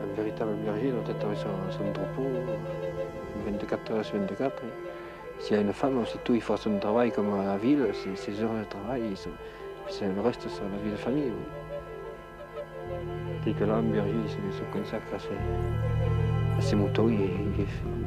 Un véritable berger doit être avec son troupeau 24 heures sur 24. S'il y a une femme, aussitôt il faut son travail comme à la ville, ses heures de travail, le reste c'est la vie de famille. Oui. Dès que là, un berger se consacre à ses moutons,